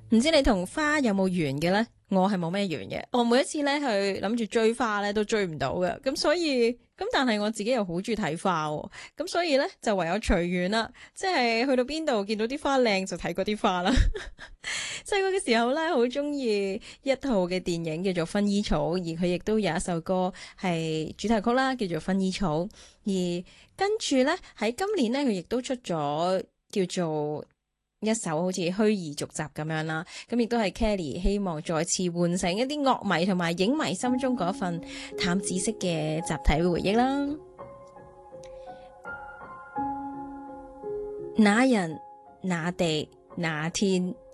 唔知你同花有冇緣嘅咧？我係冇咩緣嘅。我每一次咧去諗住追花咧，都追唔到嘅。咁所以但係我自己又好中意睇花喎。咁所以咧就唯有隨緣啦。即係去到邊度見到啲花靚就睇嗰啲花啦。細個嘅時候咧，好中意一套嘅電影叫做《薰衣草》，而佢亦都有一首歌係主題曲啦，叫做《薰衣草》。而跟住咧喺今年咧，佢亦都出咗叫做一首好似虛擬續集咁樣啦，咁亦都係 Kelly 希望再次喚醒一啲樂迷同埋影迷心中嗰份淡紫色嘅集體回憶啦。那人、那地、那天。